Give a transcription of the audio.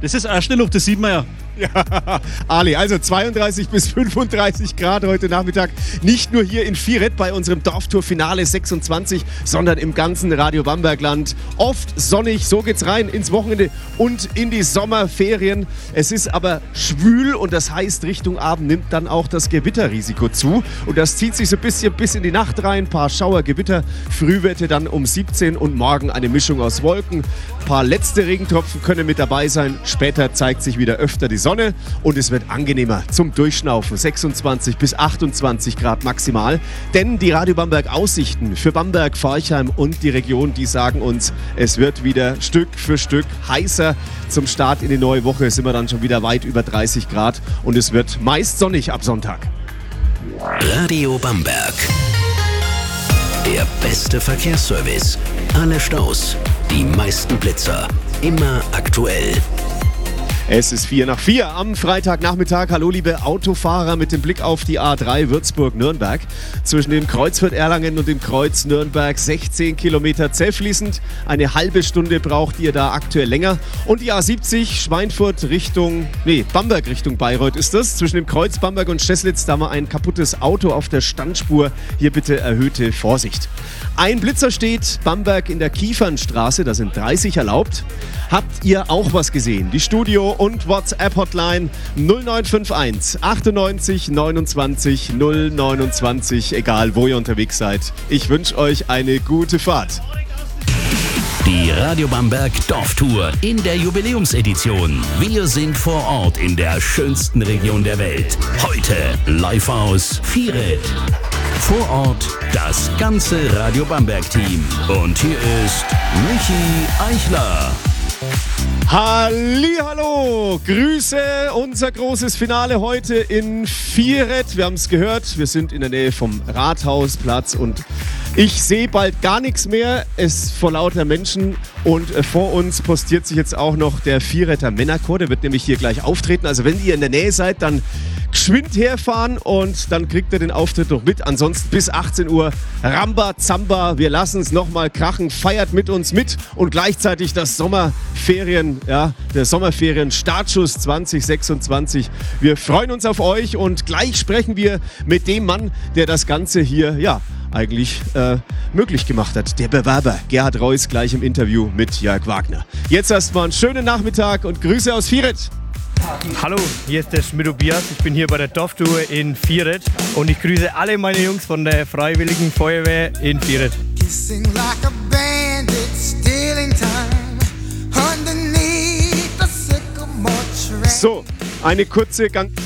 Das ist erste Luft, das sieht man ja. Ja, Ali, also 32 bis 35 Grad heute Nachmittag. Nicht nur hier in Vieret bei unserem Dorftour-Finale 26, sondern im ganzen Radio Bambergland. Oft sonnig, so geht's rein ins Wochenende und in die Sommerferien. Es ist aber schwül und das heißt, Richtung Abend nimmt dann auch das Gewitterrisiko zu. Und das zieht sich so ein bisschen bis in die Nacht rein. Ein paar Schauer, Gewitter, Frühwerte dann um 17 und morgen eine Mischung aus Wolken. Ein paar letzte Regentropfen können mit dabei sein. Später zeigt sich wieder öfter die Sonne und es wird angenehmer zum Durchschnaufen. 26 bis 28 Grad maximal. Denn die Radio Bamberg Aussichten für Bamberg, Forchheim und die Region, die sagen uns, es wird wieder Stück für Stück heißer. Zum Start in die neue Woche sind wir dann schon wieder weit über 30 Grad und es wird meist sonnig ab Sonntag. Radio Bamberg. Der beste Verkehrsservice. Alle Staus, die meisten Blitzer. Immer aktuell. Es ist 4:04 am Freitagnachmittag. Hallo liebe Autofahrer mit dem Blick auf die A3 Würzburg-Nürnberg. Zwischen dem Kreuz Fürth-Erlangen und dem Kreuz Nürnberg 16 Kilometer zähfließend. Eine halbe Stunde braucht ihr da aktuell länger. Und die A70 Bamberg Richtung Bayreuth ist das. Zwischen dem Kreuz Bamberg und Steslitz, da haben wir ein kaputtes Auto auf der Standspur. Hier bitte erhöhte Vorsicht. Ein Blitzer steht, Bamberg in der Kiefernstraße, da sind 30 erlaubt. Habt ihr auch was gesehen? Die Studio- und WhatsApp-Hotline 0951 98 29 029, egal wo ihr unterwegs seid. Ich wünsche euch eine gute Fahrt. Die Radio Bamberg Dorftour in der Jubiläumsedition. Wir sind vor Ort in der schönsten Region der Welt. Heute live aus Vieret. Vor Ort das ganze Radio Bamberg-Team. Und hier ist Michi Eichler. Hallihallo, Grüße, unser großes Finale heute in Vieret. Wir haben es gehört, wir sind in der Nähe vom Rathausplatz und ich sehe bald gar nichts mehr, es vor lauter Menschen und vor uns postiert sich jetzt auch noch der Viereter Männerchor, der wird nämlich hier gleich auftreten. Also wenn ihr in der Nähe seid, dann geschwind herfahren und dann kriegt ihr den Auftritt noch mit. Ansonsten bis 18 Uhr Ramba Zamba, wir lassen es nochmal krachen, feiert mit uns mit und gleichzeitig das der Sommerferien-Startschuss 2026. Wir freuen uns auf euch und gleich sprechen wir mit dem Mann, der das Ganze hier, eigentlich möglich gemacht hat. Der Bewerber Gerhard Reuss gleich im Interview mit Jörg Wagner. Jetzt erstmal einen schönen Nachmittag und Grüße aus Vieret. Hallo, hier ist der Schmidt-Tobias. Ich bin hier bei der Dorftour in Vieret und ich grüße alle meine Jungs von der Freiwilligen Feuerwehr in Vieret. So, eine kurze